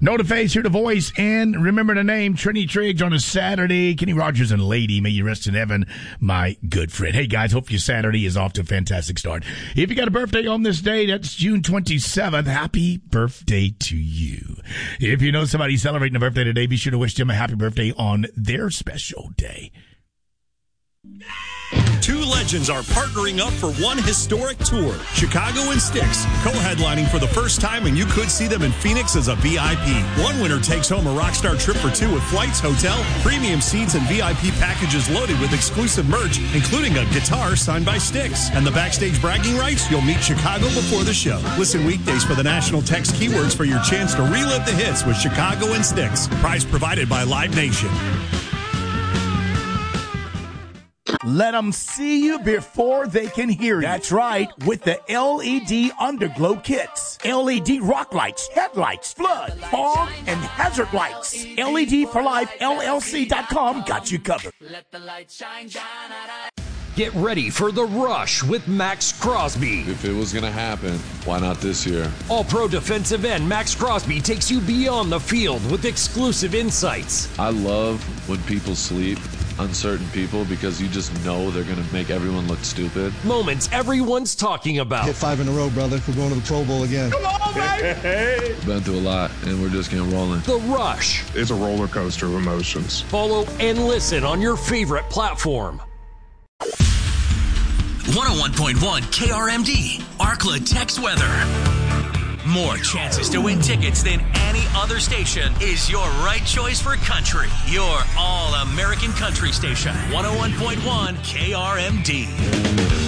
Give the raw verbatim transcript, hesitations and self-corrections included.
Know the face, hear the voice, and remember the name. Trini Triggs on a Saturday. Kenny Rogers and Lady, may you rest in heaven, my good friend. Hey, guys, hope your Saturday is off to a fantastic start. If you got a birthday on this day, that's June twenty-seventh. Happy birthday to you. If you know somebody celebrating a birthday today, be sure to wish them a happy birthday on their special day. Two legends are partnering up for one historic tour. Chicago and Styx, co-headlining for the first time, and you could see them in Phoenix as a V I P. One winner takes home a rockstar trip for two with flights, hotel, premium seats, and V I P packages loaded with exclusive merch, including a guitar signed by Styx. And the backstage bragging rights, you'll meet Chicago before the show. Listen weekdays for the national text keywords for your chance to relive the hits with Chicago and Styx. Prize provided by Live Nation. Let them see you before they can hear you. That's right, with the L E D Underglow kits. L E D rock lights, headlights, flood, fog, and hazard lights. L E D for Life L L C dot com got you covered. Let the light shine, shine, Get ready for The Rush with Max Crosby. If it was going to happen, why not this year? All-pro defensive end Max Crosby takes you beyond the field with exclusive insights. I love when people sleep on certain people because you just know they're going to make everyone look stupid. Moments everyone's talking about. Hit five in a row, brother. We're going to the Pro Bowl again. Come on, baby! Been through a lot, and we're just getting rolling. The Rush. It's a roller coaster of emotions. Follow and listen on your favorite platform. one oh one point one K R M D, Arkla Tex Weather. More chances to win tickets than any other station is your right choice for country. Your all-American country station, one oh one point one K R M D.